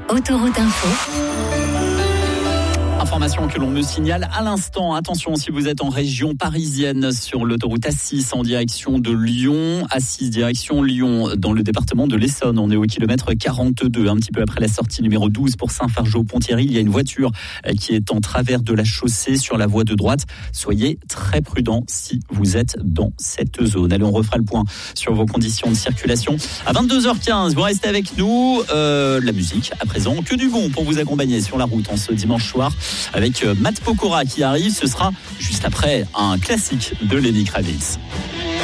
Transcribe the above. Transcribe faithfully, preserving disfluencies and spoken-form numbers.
Autoroute Info. Information que l'on me signale à l'instant. Attention, si vous êtes en région parisienne sur l'autoroute A six en direction de Lyon, A six direction Lyon dans le département de l'Essonne. On est au kilomètre quarante-deux, un petit peu après la sortie numéro douze pour Saint-Fargeau-Ponthierry. Il y a une voiture qui est en travers de la chaussée sur la voie de droite. Soyez très prudents si vous êtes dans cette zone. Allez, on refera le point sur vos conditions de circulation. À vingt-deux heures quinze, vous restez avec nous. Euh, la musique, à présent, que du bon pour vous accompagner sur la route en ce dimanche soir. Avec Matt Pokora qui arrive, ce sera juste après un classique de Lenny Kravitz.